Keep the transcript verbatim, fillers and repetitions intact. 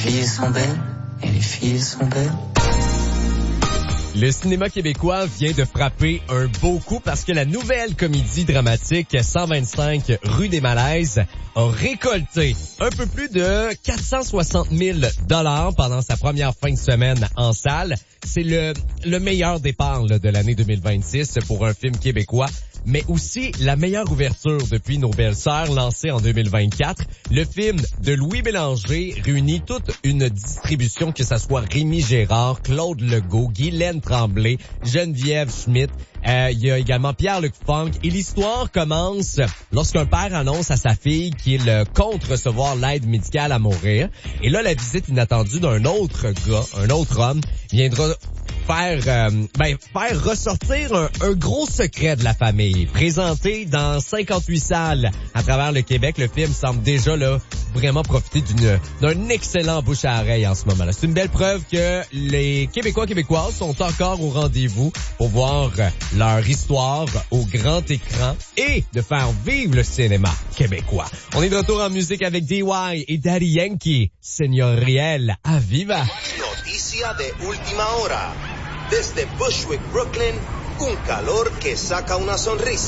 filles sont belles, et les filles sont belles. Le cinéma québécois vient de frapper un beau coup parce que la nouvelle comédie dramatique cent vingt-cinq rue des Malaises a récolté un peu plus de quatre cent soixante mille dollars pendant sa première fin de semaine en salle. C'est le, le meilleur départ là, de l'année deux mille vingt-six pour un film québécois, mais aussi la meilleure ouverture depuis Nos Belles-Sœurs, lancée en deux mille vingt-quatre. Le film de Louis Bélanger réunit toute une distribution, que ça soit Rémi Gérard, Claude Legault, Guylaine Tremblay, Geneviève Schmidt. Euh, il y a également Pierre-Luc Funk. Et l'histoire commence lorsqu'un père annonce à sa fille qu'il compte recevoir l'aide médicale à mourir. Et là, la visite inattendue d'un autre gars, un autre homme, viendra faire euh, ben faire ressortir un, un gros secret de la famille. Présenté dans cinquante-huit salles à travers le Québec, le film semble déjà là vraiment profiter d'une d'un excellent bouche à oreille en ce moment-là. C'est une belle preuve que les Québécois québécoises sont encore au rendez-vous pour voir leur histoire au grand écran et de faire vivre le cinéma québécois. On est de retour en musique avec D Y et Daddy Yankee, Señoriel Aviva. Noticia de última hora. Desde Bushwick, Brooklyn, un calor que saca una sonrisa.